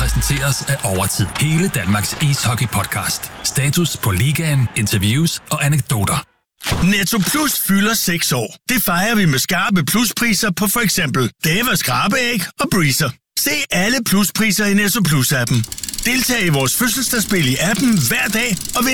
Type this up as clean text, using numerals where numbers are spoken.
præsenteres af Overtid. Hele Danmarks ishockey-podcast. Status på ligaen, interviews og anekdoter. Netto Plus fylder 6 år. Det fejrer vi med skarpe pluspriser på for eksempel Dava skrabeæg og Breezer. Se alle pluspriser i Netto Plus-appen. Deltag i vores fødselsdagsspil i appen hver dag og vind